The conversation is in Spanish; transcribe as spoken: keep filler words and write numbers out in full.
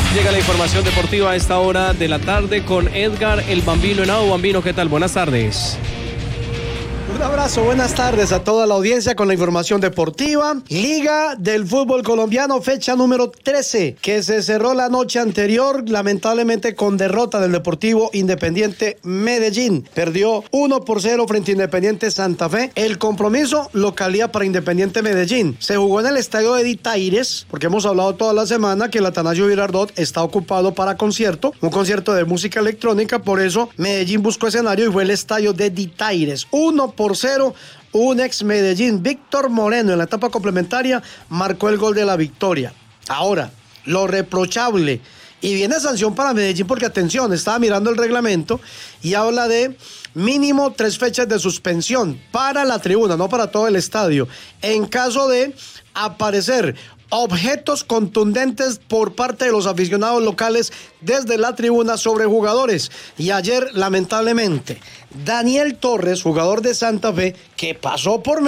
Llega la información deportiva a esta hora de la tarde con Edgar el Bambino Henao. Bambino, ¿qué tal? Buenas tardes. Un abrazo, buenas tardes a toda la audiencia con la información deportiva. Liga del fútbol colombiano, fecha número trece, que se cerró la noche anterior, lamentablemente con derrota del Deportivo Independiente Medellín. Perdió uno por cero frente a Independiente Santa Fe. El compromiso, localía para Independiente Medellín. Se jugó en el estadio de Ditaires, porque hemos hablado toda la semana que el Atanasio Girardot está ocupado para concierto, un concierto de música electrónica, por eso Medellín buscó escenario y fue el estadio de Ditaires. Uno por cero, un ex Medellín, Víctor Moreno, en la etapa complementaria marcó el gol de la victoria. Ahora, lo reprochable, y viene sanción para Medellín porque, atención, estaba mirando el reglamento y habla de mínimo tres fechas de suspensión para la tribuna, no para todo el estadio, en caso de aparecer objetos contundentes por parte de los aficionados locales desde la tribuna sobre jugadores. Y ayer, lamentablemente, Daniel Torres, jugador de Santa Fe, que pasó por